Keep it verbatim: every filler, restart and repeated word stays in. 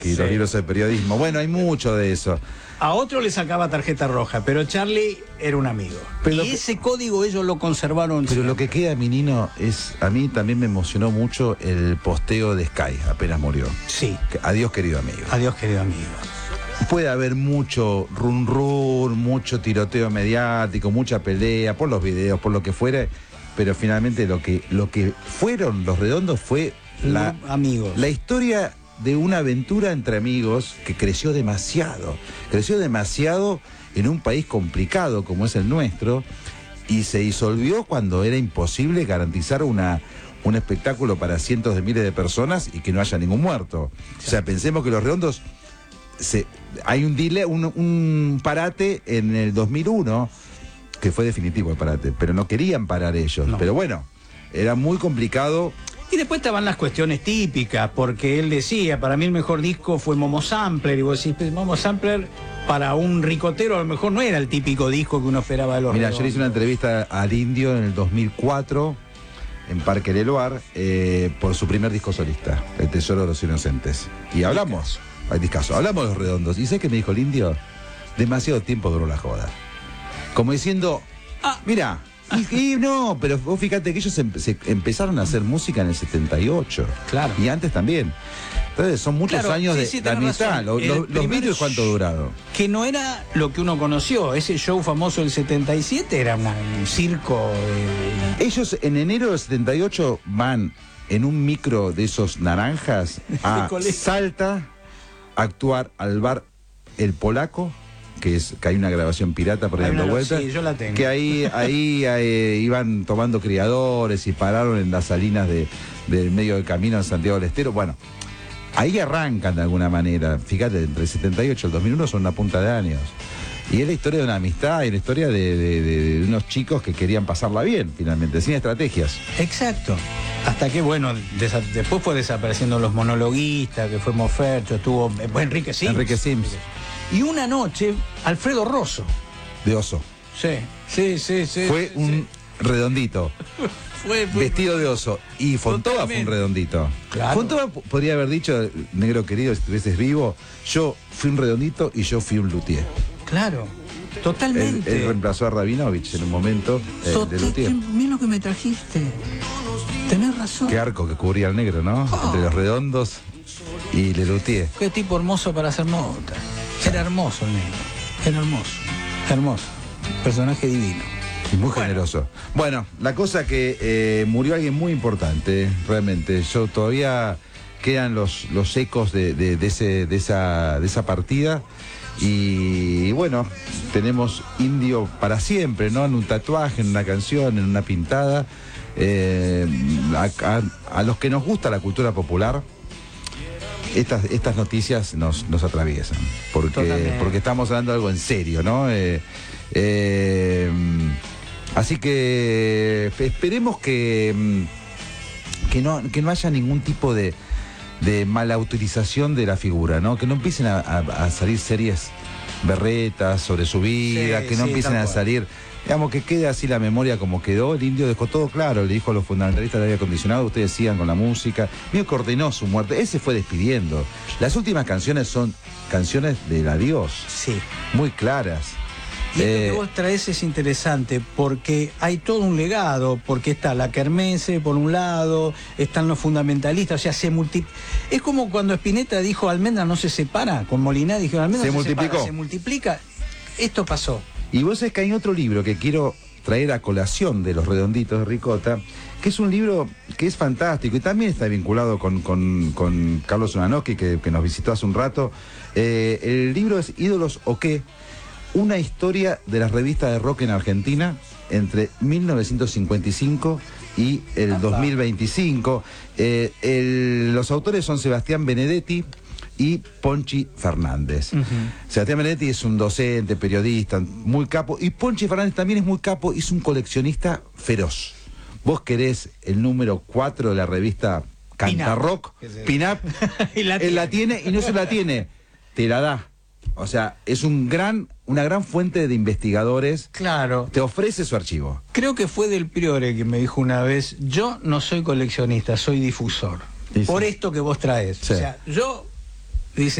y sí. Los libros de periodismo. Bueno, hay mucho de eso. A otro le sacaba tarjeta roja, pero Charlie era un amigo. Pero y que, ese código ellos lo conservaron. Pero siempre. Lo que queda, Minino, es... A mí también me emocionó mucho el posteo de Sky, apenas murió. Sí. Adiós, querido amigo. Adiós, querido amigo. Puede haber mucho run run, mucho tiroteo mediático, mucha pelea, por los videos, por lo que fuera, pero finalmente lo que, lo que fueron Los Redondos fue la, amigos. la historia de una aventura entre amigos que creció demasiado, creció demasiado en un país complicado como es el nuestro, y se disolvió cuando era imposible garantizar una, un espectáculo para cientos de miles de personas y que no haya ningún muerto. O sea, pensemos que Los Redondos, se, hay un, delay, un, un parate en el dos mil uno, que fue definitivo el parate, pero no querían parar ellos. No. Pero bueno, era muy complicado. Y después estaban las cuestiones típicas, porque él decía, para mí el mejor disco fue Momo Sampler, y vos decís, Momo Sampler para un ricotero a lo mejor no era el típico disco que uno esperaba de Los Mira, Redondos. yo le hice una entrevista al Indio en el dos mil cuatro, en Parque Leloir, eh, por su primer disco solista, El Tesoro de los Inocentes. Y hablamos, hay discazo, hablamos de Los Redondos. ¿Y sabes qué me dijo el Indio? Demasiado tiempo duró la joda. Como diciendo, ah, mira... Y, y no, pero vos fíjate que ellos em, se empezaron a hacer música en el setenta y ocho. Claro. Y antes también. Entonces son muchos claro, años sí, de, sí, de amistad. Los, los, los vídeos, ¿cuánto duraron? Que no era lo que uno conoció. Ese show famoso del setenta y siete era una, un circo. De... Ellos en enero del setenta y ocho van en un micro de esos naranjas a Salta a actuar al bar El Polaco. Que, es, que hay una grabación pirata por ahí dando vueltas. Sí, yo la tengo. Que ahí, ahí eh, iban tomando criadores y pararon en las salinas de, del medio del camino en Santiago del Estero. Bueno, ahí arrancan de alguna manera. Fíjate, entre el setenta y ocho y el dos mil uno son una punta de años. Y es la historia de una amistad y la historia de, de, de, de unos chicos que querían pasarla bien, finalmente, sin estrategias. Exacto. Hasta que, bueno, después fue desapareciendo los monologuistas, que fue Mofercho, estuvo Enrique Sims. Enrique Sims. Y una noche, Alfredo Rosso. De oso. Sí, sí, sí, sí. Fue sí, un sí. redondito. fue, fue, vestido de oso. Y Fontova Totalmente. Fue un redondito. Claro. Fontova podría haber dicho, negro querido, si estuvieses vivo, yo fui un redondito y yo fui un luthier. Claro, totalmente. Él, él reemplazó a Rabinovich en un momento eh, Total, de luthier. Mira lo que me trajiste. Tenés razón. Qué arco que cubría el negro, ¿no? Oh. Entre los redondos y le luthier. Qué tipo hermoso para hacer nota. Era hermoso el negro. Era hermoso. Hermoso. Personaje divino. Y muy bueno. generoso. Bueno, la cosa que eh, murió alguien muy importante, realmente. Yo todavía quedan los, los ecos de, de, de, ese, de, esa, de esa partida. Y, y bueno, tenemos Indio para siempre, ¿no? En un tatuaje, en una canción, en una pintada. Eh, a, a, a los que nos gusta la cultura popular, Estas, estas noticias nos, nos atraviesan, porque, porque estamos hablando de algo en serio, ¿no? Eh, eh, así que esperemos que, que, no, que no haya ningún tipo de, de mala utilización de la figura, ¿no? Que no empiecen a, a, a salir series berretas sobre su vida, sí, que no sí, empiecen a salir... Digamos, que quede así la memoria como quedó. El Indio dejó todo claro, le dijo a los fundamentalistas del aire acondicionado, ustedes sigan con la música. Medio que ordenó su muerte, él se fue despidiendo. Las últimas canciones son canciones del adiós. Sí. Muy claras. Y eh, esto que vos traes es interesante, porque hay todo un legado, porque está la kermesse por un lado, están los fundamentalistas, o sea, se multiplica. Es como cuando Spinetta dijo, Almendra no se separa, con Molinari dijo, Almendra se, se multiplicó. separa, se multiplica. Esto pasó. Y vos sabés que hay otro libro que quiero traer a colación de Los Redonditos de Ricota, que es un libro que es fantástico y también está vinculado con, con, con Carlos Unanowski, que, que nos visitó hace un rato. Eh, el libro es Ídolos o qué, una historia de las revistas de rock en Argentina entre mil novecientos cincuenta y cinco y el dos mil veinticinco. Eh, el, los autores son Sebastián Benedetti y Ponchi Fernández. Uh-huh. Sebastián Benedetti es un docente, periodista, muy capo, y Ponchi Fernández también es muy capo y es un coleccionista feroz. Vos querés el número cuatro de la revista Cantarrock, Pin-Up, él la tiene y no se la tiene, te la da. O sea, es un gran, una gran fuente de investigadores. Claro. Te ofrece su archivo. Creo que fue Del Priore que me dijo una vez, yo no soy coleccionista, soy difusor. Sí, por sí. esto que vos traes. Sí. O sea, yo